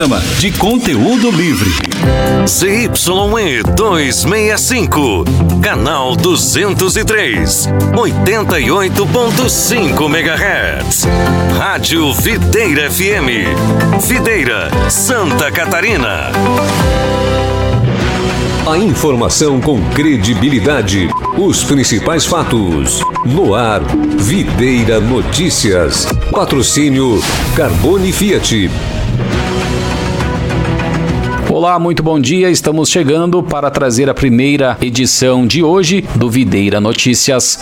De conteúdo livre. ZYE 265, canal 203, 88.5 MHz. Rádio Videira FM, Videira, Santa Catarina. A informação com credibilidade, os principais fatos. No ar, Videira Notícias. Patrocínio Carbone Fiat. Olá, muito bom dia. Estamos chegando para trazer a primeira edição de hoje do Videira Notícias.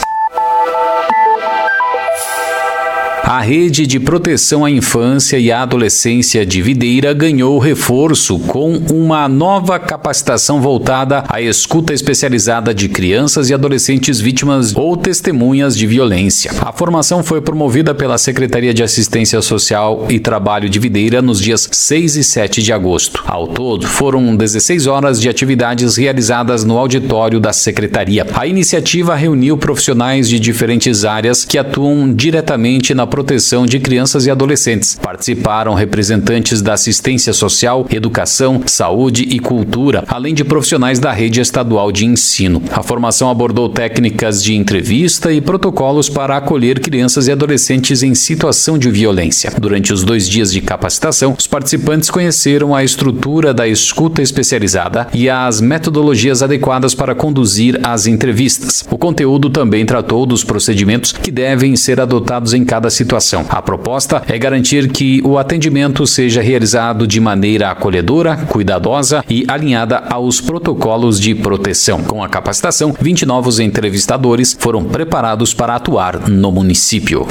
A Rede de Proteção à Infância e à Adolescência de Videira ganhou reforço com uma nova capacitação voltada à escuta especializada de crianças e adolescentes vítimas ou testemunhas de violência. A formação foi promovida pela Secretaria de Assistência Social e Trabalho de Videira nos dias 6 e 7 de agosto. Ao todo, foram 16 horas de atividades realizadas no auditório da Secretaria. A iniciativa reuniu profissionais de diferentes áreas que atuam diretamente na proteção de crianças e adolescentes. Participaram representantes da assistência social, educação, saúde e cultura, além de profissionais da rede estadual de ensino. A formação abordou técnicas de entrevista e protocolos para acolher crianças e adolescentes em situação de violência. Durante os 2 dias de capacitação, os participantes conheceram a estrutura da escuta especializada e as metodologias adequadas para conduzir as entrevistas. O conteúdo também tratou dos procedimentos que devem ser adotados em cada situação. A proposta é garantir que o atendimento seja realizado de maneira acolhedora, cuidadosa e alinhada aos protocolos de proteção. Com a capacitação, 20 novos entrevistadores foram preparados para atuar no município.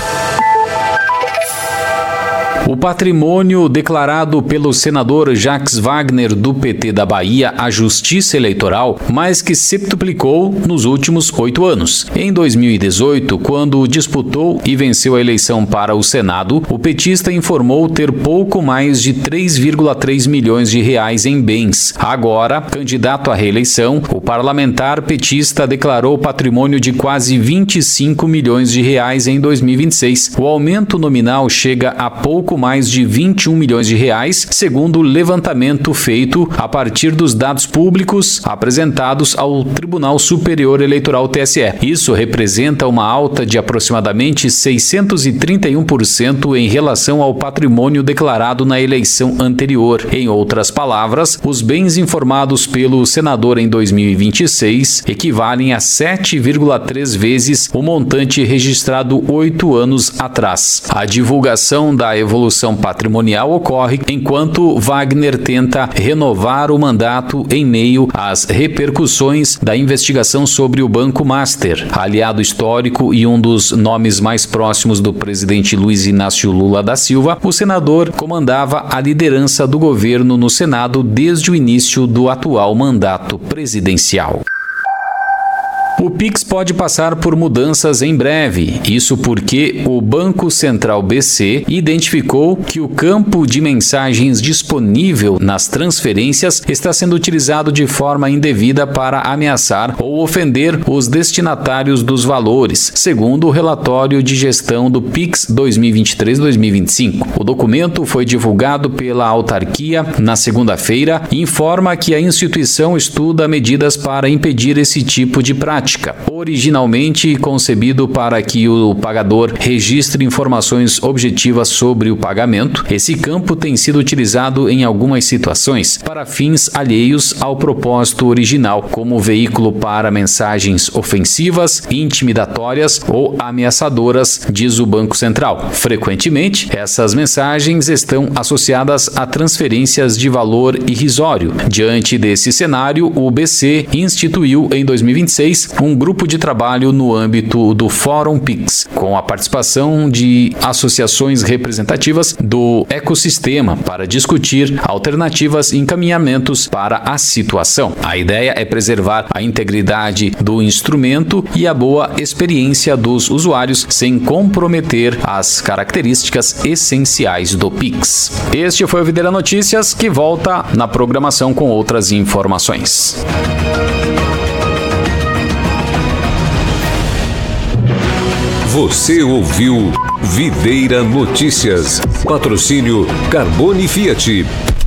O patrimônio declarado pelo senador Jacques Wagner do PT da Bahia à Justiça Eleitoral mais que septuplicou nos últimos 8 anos. Em 2018, quando disputou e venceu a eleição para o Senado, o petista informou ter pouco mais de 3,3 milhões de reais em bens. Agora, candidato à reeleição, o parlamentar petista declarou patrimônio de quase 25 milhões de reais em 2026. O aumento nominal chega a pouco mais de 21 milhões de reais, segundo o levantamento feito a partir dos dados públicos apresentados ao Tribunal Superior Eleitoral TSE. Isso representa uma alta de aproximadamente 631% em relação ao patrimônio declarado na eleição anterior. Em outras palavras, os bens informados pelo senador em 2026 equivalem a 7,3 vezes o montante registrado 8 anos atrás. A divulgação da evolução patrimonial ocorre enquanto Wagner tenta renovar o mandato em meio às repercussões da investigação sobre o Banco Master. Aliado histórico e um dos nomes mais próximos do presidente Luiz Inácio Lula da Silva, o senador comandava a liderança do governo no Senado desde o início do atual mandato presidencial. O Pix pode passar por mudanças em breve, isso porque o Banco Central BC identificou que o campo de mensagens disponível nas transferências está sendo utilizado de forma indevida para ameaçar ou ofender os destinatários dos valores, segundo o relatório de gestão do Pix 2023-2025. O documento foi divulgado pela autarquia na segunda-feira e informa que a instituição estuda medidas para impedir esse tipo de prática. Originalmente concebido para que o pagador registre informações objetivas sobre o pagamento, esse campo tem sido utilizado em algumas situações para fins alheios ao propósito original, como veículo para mensagens ofensivas, intimidatórias ou ameaçadoras, diz o Banco Central. Frequentemente, essas mensagens estão associadas a transferências de valor irrisório. Diante desse cenário, o BC instituiu em 2026 um grupo de trabalho no âmbito do Fórum Pix, com a participação de associações representativas do ecossistema para discutir alternativas e encaminhamentos para a situação. A ideia é preservar a integridade do instrumento e a boa experiência dos usuários sem comprometer as características essenciais do Pix. Este foi o Videira Notícias, que volta na programação com outras informações. Você ouviu Videira Notícias. Patrocínio Carbone Fiat.